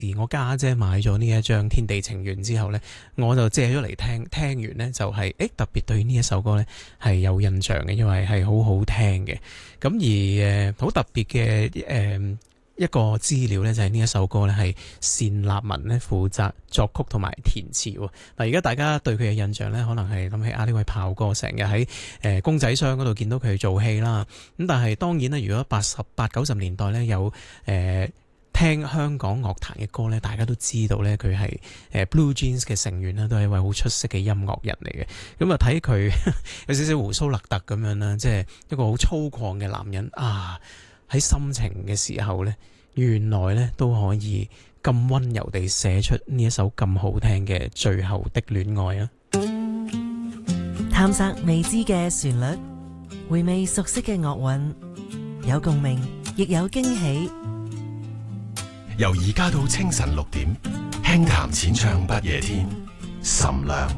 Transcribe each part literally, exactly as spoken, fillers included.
我家姐買咗呢一張《天地情緣》之後呢，我就借咗嚟聽，聽完呢就係、是、誒特別對呢一首歌呢係有印象嘅，因為係好好聽嘅。咁而誒好、呃、特別嘅誒。呃一個資料呢，就係呢一首歌呢係單立文呢負責作曲同埋填詞喎。嗱，而家大家對佢嘅印象呢，可能係諗起啊呢位炮哥成日喺誒公仔箱嗰度見到佢做戲啦。咁但係當然呢，如果八十八九十年代呢，有誒、呃、聽香港樂壇嘅歌呢，大家都知道呢，佢係誒 Blue Jeans 嘅成員啦，都係一位好出色嘅音樂人嚟嘅。咁啊睇佢有少少鬍鬚勒特咁樣啦，即係一個好粗獷嘅男人啊！喺心情嘅時候呢，原來呢都可以咁溫柔地寫出呢一首咁好聽嘅《最後的戀愛》啊！ 探索未知嘅旋律，回味熟悉嘅樂韻，有共鳴，亦有驚喜。 由而家到清晨六點，輕談淺唱不夜天，岑亮。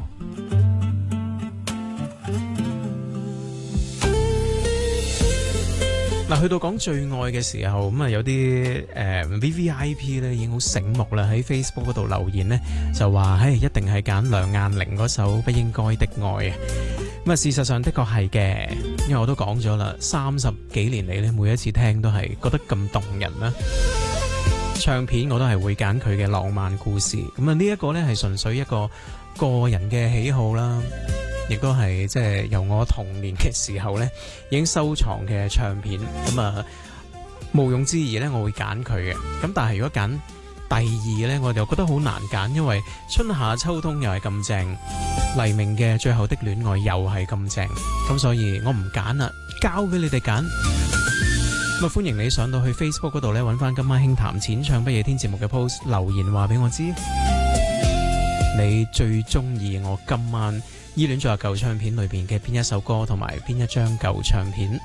嗱，去到講最愛嘅時候，咁啊有啲誒、呃、V V I P 咧已經好醒目啦，喺 Facebook 嗰度留言呢，就話，唉，一定係揀梁雁玲嗰首《不應該的愛》啊！咁啊，事實上的確係嘅，因為我都講咗啦，三十幾年嚟呢，每一次聽都係覺得咁動人啦。唱片我都係會揀佢嘅《浪漫故事》，咁啊呢一個呢係純粹一個個人嘅喜好啦。亦都係即係由我童年嘅時候呢已經收藏嘅唱片，咁啊毋庸置疑呢我會揀佢嘅。咁但係如果揀第二呢，我就覺得好難揀，因為春夏秋冬又係咁正，黎明嘅最後的戀愛又係咁正，咁所以我唔揀啦，交俾你哋揀。咁啊歡迎你上到去 Facebook 嗰度呢，揾翻今晚輕談淺唱不夜天節目嘅 post 留言話俾我知，你最中意我今晚依戀在舊唱片裏邊嘅邊一首歌同埋邊一張舊唱片。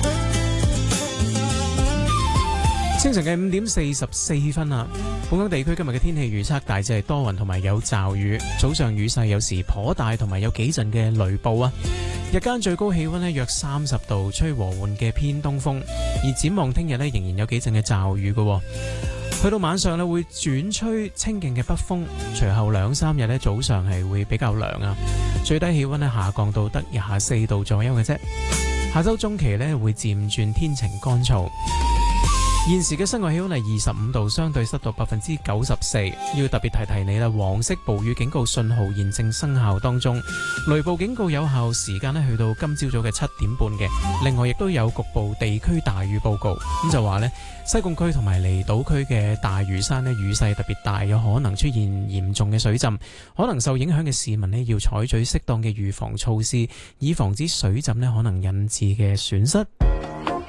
清晨嘅五點四十四分啦，本港地區今日嘅天氣預測大致係多雲同埋有驟雨，早上雨勢有時頗大，同埋有幾陣嘅雷暴啊。日間最高氣溫呢約三十度，吹和緩嘅偏東風，而展望聽日呢仍然有幾陣嘅驟雨嘅。去到晚上咧會轉吹清勁嘅北風，隨後兩三日咧早上係會比較涼啊，最低氣溫咧下降到得廿四度左右嘅啫。下周中期咧會漸轉天晴乾燥。現時嘅室外氣溫係二十五度，相對濕度百分之九十四。要特別提提你啦，黃色暴雨警告信號現正生效當中，雷暴警告有效時間咧去到今朝早嘅七點半嘅。另外亦都有局部地區大雨報告，咁就話呢西貢區同埋離島區嘅大嶼山呢雨勢特別大，有可能出現嚴重嘅水浸，可能受影響嘅市民呢要採取適當嘅預防措施，以防止水浸呢可能引致嘅損失。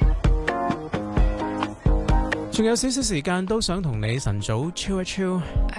仲有少少時間，都想同你晨早 chill 一 chill。